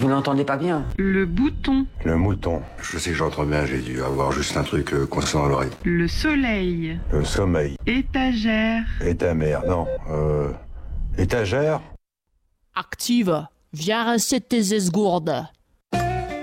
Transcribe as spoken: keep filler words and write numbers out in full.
n'entendez pas bien. Le bouton. Le mouton. Je sais que j'entends bien, j'ai dû avoir juste un truc euh, coincé dans l'oreille. Le soleil. Le sommeil. Étagère. Et ta mère, non. Euh... Étagère. Active. Viens recette tes esgourdes.